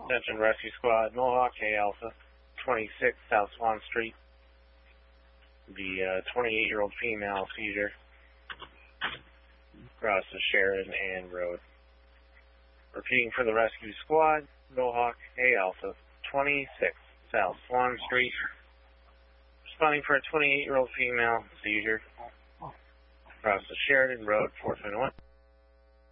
Attention Rescue Squad, Mohawk, A Alpha, 26 South Swan Street. The 28-year-old female seizure across the Sheridan and Road. Repeating for the Rescue Squad, Mohawk, A Alpha, 26 South Swan Street. Responding for a 28-year-old female seizure across the Sheridan Road, 421.